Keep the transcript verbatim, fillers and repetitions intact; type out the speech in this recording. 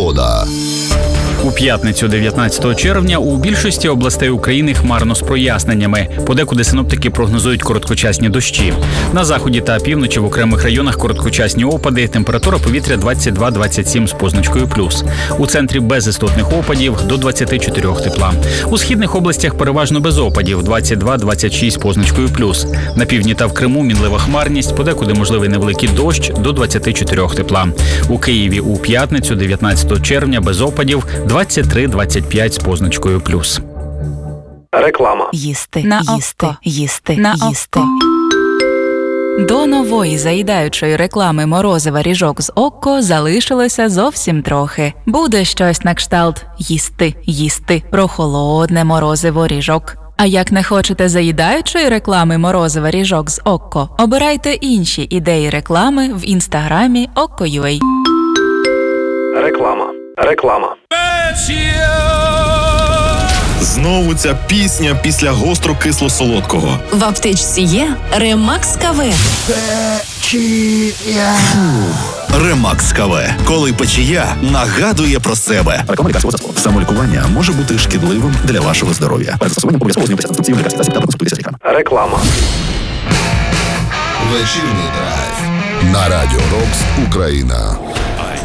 Погода. У п'ятницю, дев'ятнадцятого червня, у більшості областей України хмарно з проясненнями. Подекуди синоптики прогнозують короткочасні дощі. На заході та півночі в окремих районах короткочасні опади, температура повітря двадцять два - двадцять сім з позначкою плюс. У центрі без істотних опадів до двадцять чотири тепла. У східних областях переважно без опадів двадцять два - двадцять шість з позначкою плюс. На півдні та в Криму мінлива хмарність, подекуди можливий невеликий дощ до двадцять чотири тепла. У Києві у п'ятницю, дев'ятнадцятого червня, без опадів двадцять три - двадцять п'ять з позначкою плюс. Реклама. Їсти, На їсти, око. їсти, На їсти. око. До нової заїдаючої реклами морозива ріжок з Окко залишилося зовсім трохи. Буде щось на кшталт їсти, їсти, прохолодне морозиво ріжок. А як не хочете заїдаючої реклами морозива ріжок з Окко, обирайте інші ідеї реклами в інстаграмі Окко.ua. Реклама. Реклама. Знову ця пісня після гостро-кисло-солодкого. В аптечці є Ремакс КВ. Ремакс КВ. Коли печія нагадує про себе. Реклама лікарського засобу. Самолікування може бути шкідливим для вашого здоров'я. Перед застосуванням обов'язково ознайомитися з інструкцією лікарських засобів та проконсультуйтеся з лікарем. Реклама. Вечірній драйв на Радіо Рокс Україна.